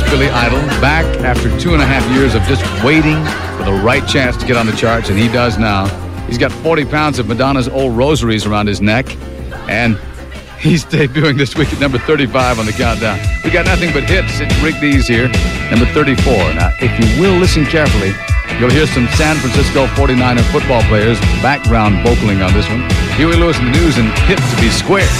Billy Idol, back after 2.5 years of just waiting for the right chance to get on the charts, and he does now. He's got 40 pounds of Madonna's old rosaries around his neck, and he's debuting this week at number 35 on the countdown. We got nothing but hits. It's Rick Dees here, number 34. Now, if you will listen carefully, you'll hear some San Francisco 49er football players background vocaling on this one. Huey Lewis in the news and Hip to Be Square.